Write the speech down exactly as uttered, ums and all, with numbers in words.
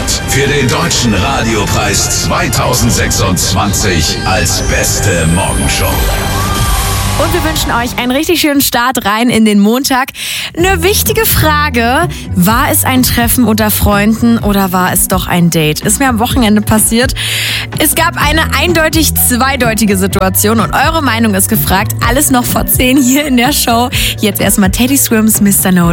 für den Deutschen Radiopreis zweitausendsechsundzwanzig als beste Morgenshow. Und wir wünschen euch einen richtig schönen Start rein in den Montag. Eine wichtige Frage: War es ein Treffen unter Freunden oder war es doch ein Date? Ist mir am Wochenende passiert. Es gab eine eindeutig zweideutige Situation und eure Meinung ist gefragt. Alles noch vor zehn hier in der Show. Jetzt erstmal Teddy Swims, Mister No.